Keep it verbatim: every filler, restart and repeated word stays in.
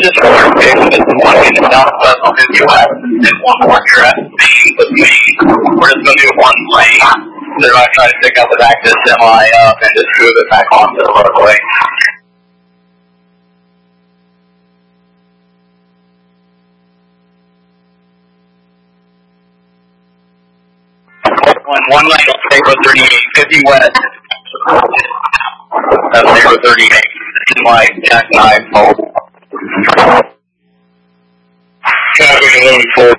just for clarification, this is one in southwest of the U S and one more here at Maine with me. We're just going to do one lane. They're going to try to pick up the back of the semi up and just move it back onto the roadway. One, one lane on State Road thirty-eight, fifty west. That's State Road thirty-eight. This is my Jack nine hold. Traffic eleven four.